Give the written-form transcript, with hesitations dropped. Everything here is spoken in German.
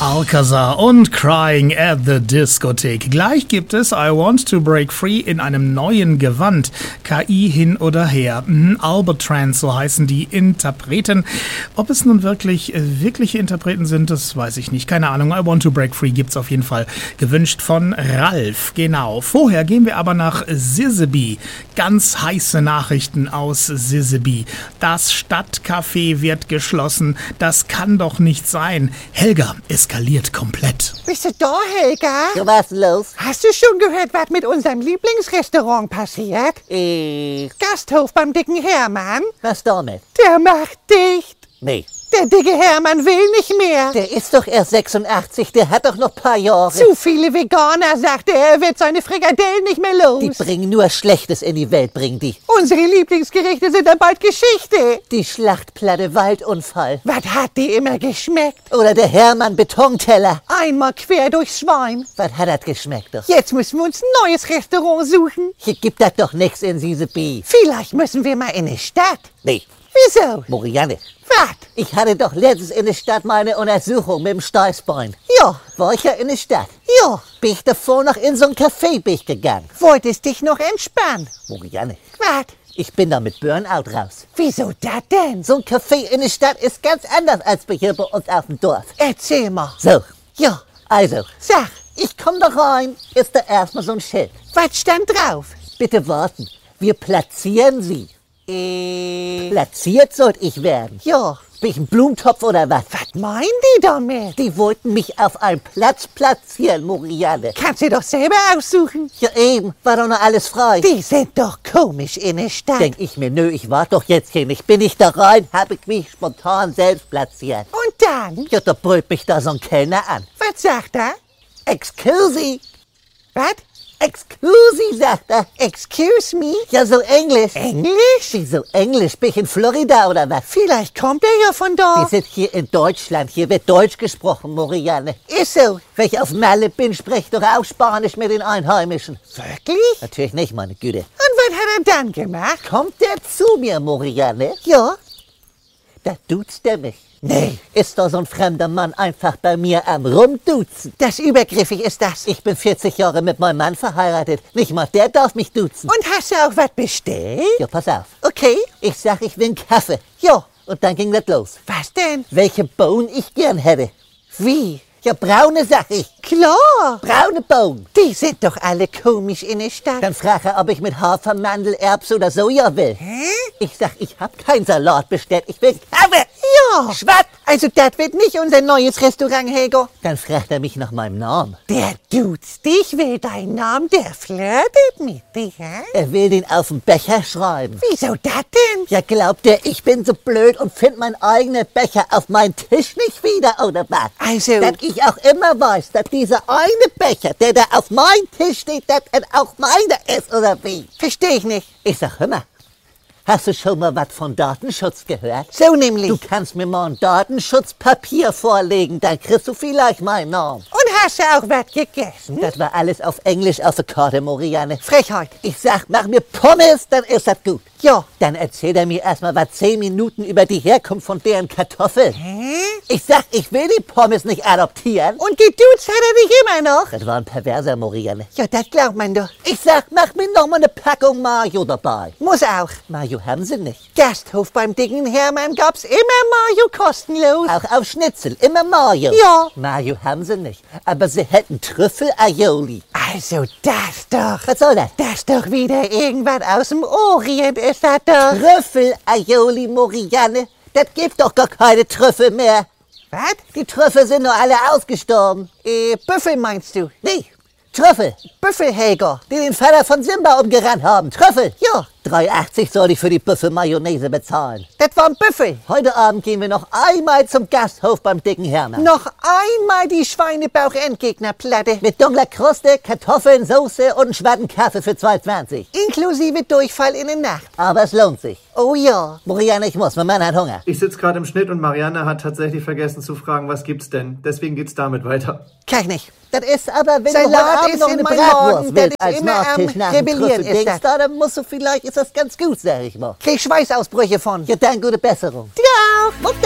Alcazar und Crying at the Diskothek. Gleich gibt es I Want to Break Free in einem neuen Gewand. KI hin oder her. Albertrans, so heißen die Interpreten. Ob es nun wirkliche Interpreten sind, das weiß ich nicht. Keine Ahnung. I Want to Break Free gibt's auf jeden Fall. Gewünscht von Ralf. Genau. Vorher gehen wir aber nach Siseby. Ganz heiße Nachrichten aus Siseby. Das Stadtcafé wird geschlossen. Das kann doch nicht sein. Helga eskaliert komplett. Bist du da, Helga? Ja, was los? Hast du schon gehört, was mit unserem Lieblingsrestaurant passiert? Gasthof beim dicken Hermann. Was damit? Der macht dicht. Nee. Der dicke Hermann will nicht mehr. Der ist doch erst 86, der hat doch noch ein paar Jahre. Zu viele Veganer, sagt er. Er wird seine Frikadellen nicht mehr los. Die bringen nur Schlechtes in die Welt, bringen die. Unsere Lieblingsgerichte sind dann bald Geschichte. Die Schlachtplatte Waldunfall. Was hat die immer geschmeckt? Oder der Hermann Betonteller. Einmal quer durchs Schwein. Was hat das geschmeckt doch? Jetzt müssen wir uns ein neues Restaurant suchen. Hier gibt das doch nichts in Siseby. Vielleicht müssen wir mal in die Stadt. Nee. Wieso? Morianne. Was? Ich hatte doch letztens in der Stadt meine Untersuchung mit dem Steißbein. Ja. War ich ja in der Stadt. Ja. Bin ich davor noch in so ein Café gegangen. Wolltest dich noch entspannen? Morianne. Was? Ich bin da mit Burnout raus. Wieso das denn? So ein Café in der Stadt ist ganz anders als hier bei uns auf dem Dorf. Erzähl mal. So. Ja. Also. Sag. Ich komm da rein, ist da erstmal so ein Schild. Was stand drauf? Bitte warten. Wir platzieren Sie. Platziert sollte ich werden. Ja. Bin ich ein Blumentopf oder was? Was meinen die damit? Die wollten mich auf einen Platz platzieren, Morianne. Kannst du doch selber aussuchen. Ja eben, war doch noch alles frei. Die sind doch komisch in der Stadt. Denk ich mir, nö, ich warte doch jetzt hier nicht. Bin ich da rein, habe ich mich spontan selbst platziert. Und dann? Ja, da brüllt mich da so ein Kellner an. Was sagt er? Excuse. Was? Excuse, sagt er. Excuse me? Ja, so Englisch. Englisch? Wieso Englisch? Bin ich in Florida oder was? Vielleicht kommt er ja von Wir da. sind hier in Deutschland. Hier wird Deutsch gesprochen, Morianne. Ist so. Wenn ich auf Malle bin, spreche doch auch Spanisch mit den Einheimischen. Wirklich? Natürlich nicht, meine Güte. Und was hat er dann gemacht? Kommt der zu mir, Morianne? Ja. Da duzt er mich. Nee. Ist da so ein fremder Mann einfach bei mir am Rumduzen? Das übergriffig ist das. Ich bin 40 Jahre mit meinem Mann verheiratet. Nicht mal der darf mich duzen. Und hast du auch was bestellt? Ja, pass auf. Okay. Ich sag, ich will einen Kaffee. Ja. Und dann ging das los. Was denn? Welche Bohnen ich gern hätte. Wie? Ja, braune, sag ich. Klar. Braune Bohnen. Die sind doch alle komisch in der Stadt. Dann frag er, ob ich mit Hafer, Mandel, Erbs oder Soja will. Hä? Ich sag, ich hab keinen Salat bestellt. Ich will Kaffee. Ja. Schwatt. Also das wird nicht unser neues Restaurant, Helga. Dann fragt er mich nach meinem Namen. Der duzt dich, will deinen Namen, der flirtet mit dir, hä? Er will den auf den Becher schreiben. Wieso das denn? Ja, glaubt er, ich bin so blöd und find meinen eigenen Becher auf meinen Tisch nicht wieder, oder was? Also, Dass ich auch immer weiß, dass dieser eine Becher, der da auf meinem Tisch steht, dass er auch meiner ist, oder wie? verstehe ich nicht. Ich sag, hör mal, hast du schon mal was von Datenschutz gehört? So nämlich. Du kannst mir mal ein Datenschutzpapier vorlegen, dann kriegst du vielleicht meinen Namen. Und hast du auch was gegessen? Das war alles auf Englisch auf der Karte, Morianne. Frechheit. Ich sag, mach mir Pommes, dann ist das gut. Ja. Dann erzählt er mir erstmal was 10 Minuten über die Herkunft von deren Kartoffeln. Hä? Ich sag, ich will die Pommes nicht adoptieren. Und geduzt hat er dich immer noch? Das war ein perverser, Morianne. Ja, das glaubt man doch. Ich sag, mach mir noch mal eine Packung Mayo dabei. Muss auch. Mayo haben sie nicht. Gasthof beim dicken Hermann gab's immer Mayo kostenlos. Auch auf Schnitzel, immer Mayo. Ja. Mayo haben sie nicht. Aber sie hätten Trüffel-Aioli. Also das doch. Was soll das? Das doch wieder irgendwas aus dem Orient ist das doch. Trüffel-Aioli, Morianne. Das gibt doch gar keine Trüffel mehr. Was? Die Trüffel sind nur alle ausgestorben. Büffel meinst du? Nee, Trüffel. Büffelhelger. Die den Vater von Simba umgerannt haben. Trüffel. Ja. 3,80 soll ich für die Büffel-Mayonnaise bezahlen. Das war ein Büffel. Heute Abend gehen wir noch einmal zum Gasthof beim dicken Hermann. Noch einmal die Schweinebauch-Endgegnerplatte. Mit dunkler Kruste, Kartoffeln, Soße und einen schwarzen Kaffee für 2,20. Inklusive Durchfall in der Nacht. Aber es lohnt sich. Oh ja. Morianne, ich muss, mein Mann hat Hunger. Ich sitze gerade im Schnitt und Marianne hat tatsächlich vergessen zu fragen, was gibt's denn? Deswegen geht's damit weiter. Kann ich nicht. Das ist aber, wenn Salat du heute Abend ist noch in eine meinem Bratwurst Magen, willst das ist als immer Nachtisch am nach dem Rebellieren, ist Trüffeldings, das. dann musst du vielleicht, ist das ganz gut, sag ich mal. Krieg Schweißausbrüche von. Ja, dann gute Besserung. Ja. Mutter!